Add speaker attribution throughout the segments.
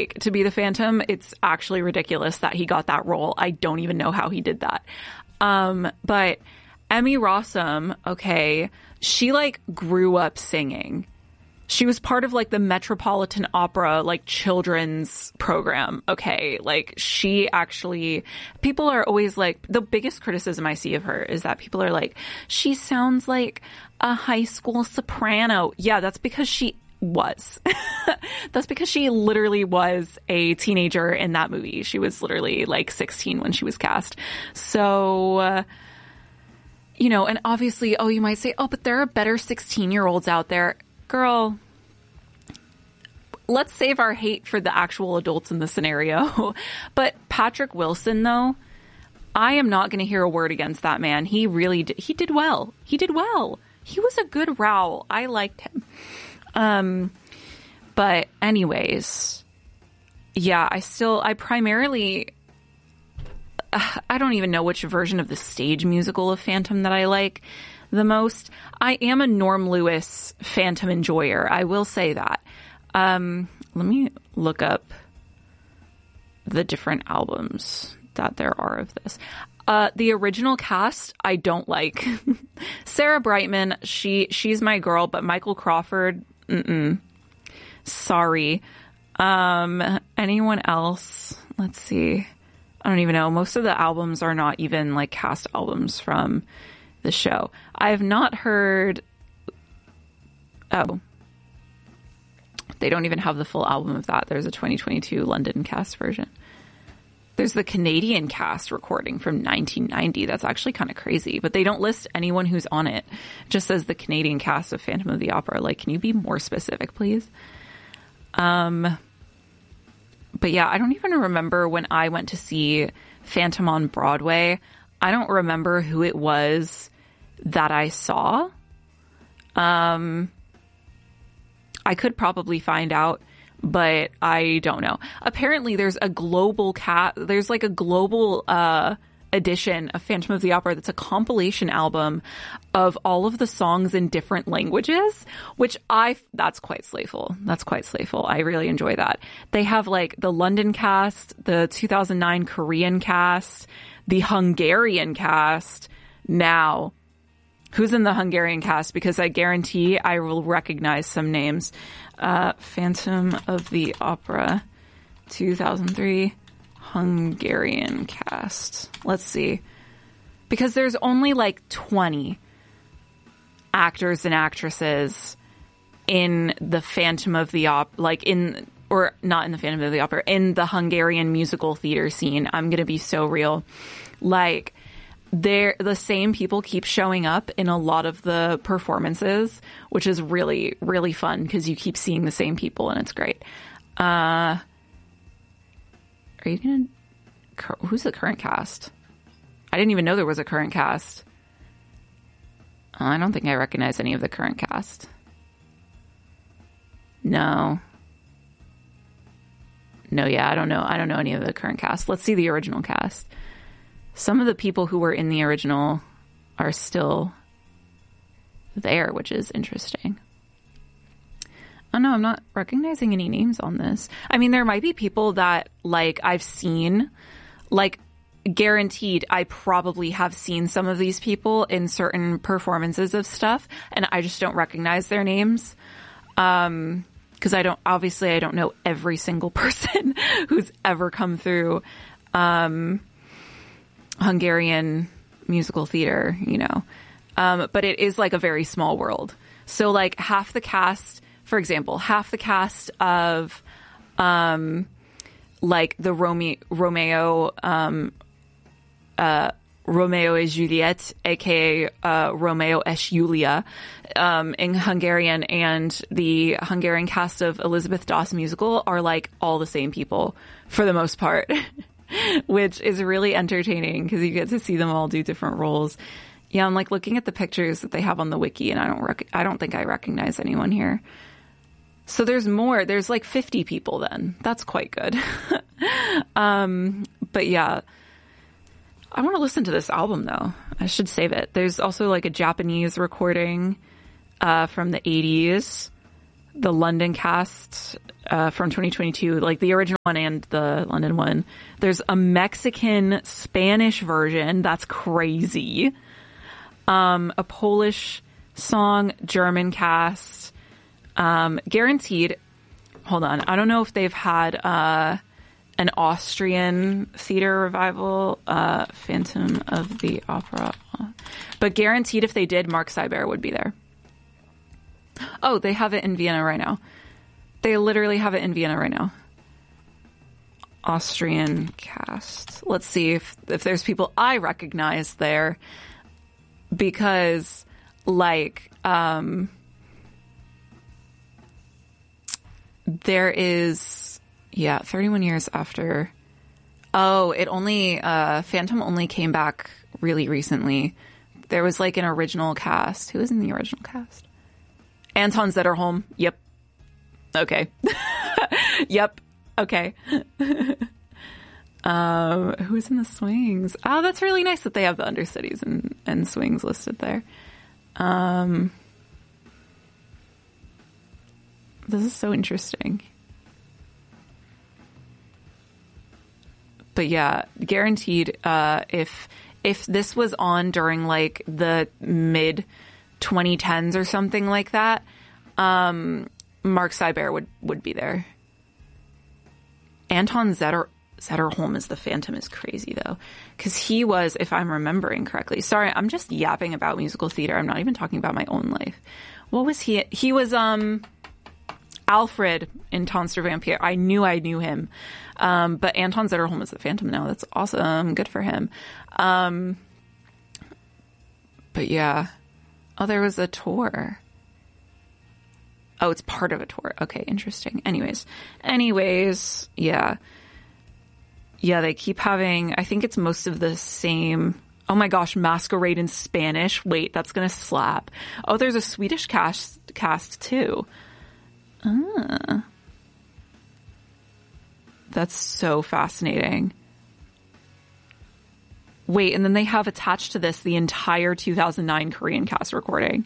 Speaker 1: like to be the Phantom. It's actually ridiculous that he got that role. I don't even know how he did that. But Emmy Rossum, okay, she like grew up singing. She was part of like the Metropolitan Opera, like children's program. Okay. Like she actually, people are always like, the biggest criticism I see of her is that people are like, she sounds like a high school soprano. Yeah, that's because she was. That's because she literally was a teenager in that movie. She was literally like 16 when she was cast. So, you know, and obviously, oh, you might say, oh, but there are better 16-year-olds out there. Girl, let's save our hate for the actual adults in the scenario. But Patrick Wilson, though, I am not going to hear a word against that man. He really did. He did well. He did well. He was a good Raoul. I liked him. But anyways, yeah, I primarily, I don't even know which version of the stage musical of Phantom that I like the most. I am a Norm Lewis Phantom enjoyer. I will say that. Let me look up the different albums that there are of this. The original cast, I don't like. Sarah Brightman, she's my girl, but Michael Crawford, sorry. Anyone else? Let's see. I don't even know. Most of the albums are not even like cast albums from the show. I have not heard. Oh, they don't even have the full album of that. There's a 2022 London cast version. There's the Canadian cast recording from 1990. That's actually kind of crazy, but they don't list anyone who's on it. It just says the Canadian cast of Phantom of the Opera. Like, can you be more specific, please? But yeah, I don't even remember when I went to see Phantom on Broadway. I don't remember who it was that I saw. I could probably find out, but I don't know. Apparently there's a global there's like a global edition of Phantom of the Opera that's a compilation album of all of the songs in different languages, which that's quite slayful. That's quite slayful. I really enjoy that. They have like the London cast, the 2009 Korean cast, the Hungarian cast. Now, who's in the Hungarian cast? Because I guarantee I will recognize some names. Phantom of the Opera 2003 Hungarian cast. Let's see. Because there's only like 20 actors and actresses in the Phantom of the Opera, like or not in the Phantom of the Opera, in the Hungarian musical theater scene. I'm going to be so real. Like, the same people keep showing up in a lot of the performances, which is really, really fun because you keep seeing the same people and it's great. Are you going to... Who's the current cast? I didn't even know there was a current cast. I don't think I recognize any of the current cast. No, yeah, I don't know. I don't know any of the current cast. Let's see the original cast. Some of the people who were in the original are still there, which is interesting. Oh no, I'm not recognizing any names on this. I mean, there might be people that like I've seen, like guaranteed I probably have seen some of these people in certain performances of stuff and I just don't recognize their names. Because I don't know every single person who's ever come through Hungarian musical theater, you know. But it is like a very small world. So like half the cast, for example, half the cast of like the Romeo et Juliet, aka Romeo et Julia, in Hungarian, and the Hungarian cast of Elizabeth Doss musical are like all the same people for the most part, which is really entertaining because you get to see them all do different roles. Yeah, I'm like looking at the pictures that they have on the wiki, and I don't think I recognize anyone here. So there's more. There's like 50 people then. That's quite good. But yeah. I want to listen to this album, though. I should save it. There's also like a Japanese recording from the 80s the London cast from 2022, like the original one and the London one. There's a Mexican Spanish version. That's crazy. A Polish song, German cast. Guaranteed. Hold on. I don't know if they've had an Austrian theater revival, Phantom of the Opera. But guaranteed if they did, Mark Cyber would be there. Oh, they have it in Vienna right now. They literally have it in Vienna right now. Austrian cast. Let's see if there's people I recognize there. Because, like, there is, 31 years after. Oh, Phantom only came back really recently. There was, like, an original cast. Who was in the original cast? Anton Zetterholm. Yep. Okay. Yep. Okay. Who's in the swings? Oh, that's really nice that they have the understudies and swings listed there. This is so interesting. But yeah, guaranteed, if this was on during like the mid 2010s or something like that, Mark Cyber would be there. Anton Zetterholm as the Phantom is crazy though, because he was, if I'm remembering correctly, sorry, I'm just yapping about musical theater. I'm not even talking about my own life. What was he? He was Alfred in Tanz der Vampire. I knew him. But Anton Zetterholm is the Phantom now. That's awesome. Good for him. But yeah. Oh, there was a tour. Oh, it's part of a tour. Okay, interesting. Anyways, yeah. Yeah, they keep having, I think it's most of the same. Oh my gosh, Masquerade in Spanish. Wait, that's going to slap. Oh, there's a Swedish cast too. That's so fascinating. Wait, and then they have attached to this the entire 2009 Korean cast recording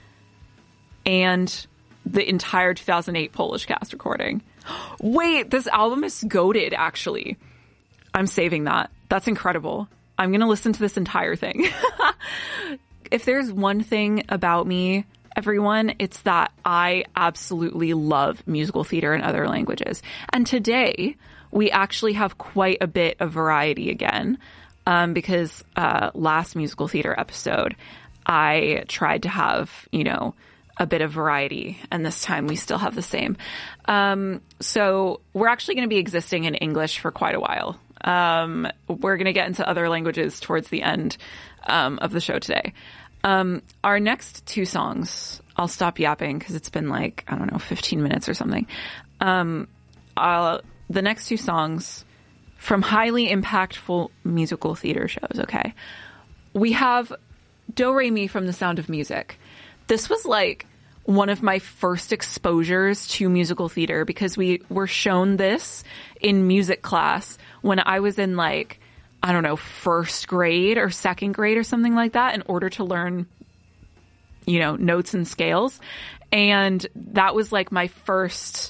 Speaker 1: and the entire 2008 Polish cast recording. Wait, this album is goated, actually. I'm saving that. That's incredible. I'm going to listen to this entire thing. If there's one thing about me, everyone, it's that I absolutely love musical theater in other languages. And today, we actually have quite a bit of variety again, because last musical theater episode, I tried to have, a bit of variety, and this time we still have the same. So we're actually going to be existing in English for quite a while. We're going to get into other languages towards the end of the show today. Our next two songs, I'll stop yapping because it's been 15 minutes or something. The next two songs from highly impactful musical theater shows, okay? We have Do Re Mi from The Sound of Music. This was one of my first exposures to musical theater because we were shown this in music class when I was in first grade or second grade or something like that in order to learn, notes and scales. And that was my first,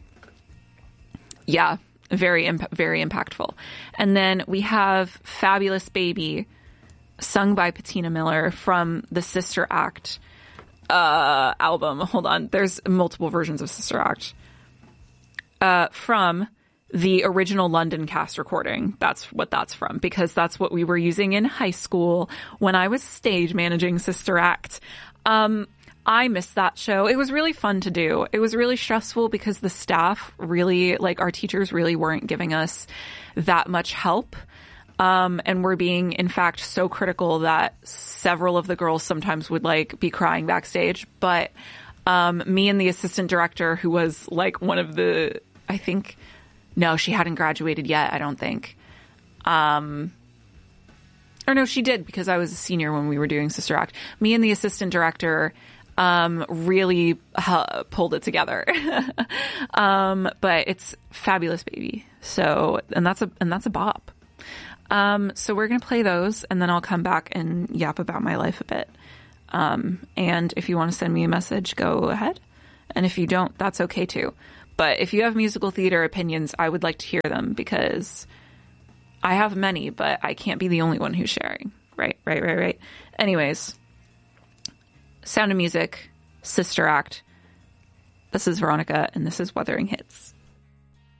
Speaker 1: very impactful. And then we have Fabulous Baby sung by Patina Miller from the Sister Act album. Hold on. There's multiple versions of Sister Act. From the original London cast recording. That's what that's from, because that's what we were using in high school when I was stage managing Sister Act. I missed that show. It was really fun to do. It was really stressful because the staff really, our teachers really weren't giving us that much help. And we're being, in fact, so critical that several of the girls sometimes would be crying backstage. But me and the assistant director, who was one of the, I think, no, she hadn't graduated yet, I don't think. Or no, she did, because I was a senior when we were doing Sister Act. Me and the assistant director really pulled it together. But it's Fabulous Baby. So, and that's a bop. So we're going to play those, and then I'll come back and yap about my life a bit. And if you want to send me a message, go ahead. And if you don't, that's okay too. But if you have musical theater opinions, I would like to hear them, because I have many, but I can't be the only one who's sharing. Right. Anyways, Sound of Music, Sister Act. This is Veronica, and this is Wuthering Hits.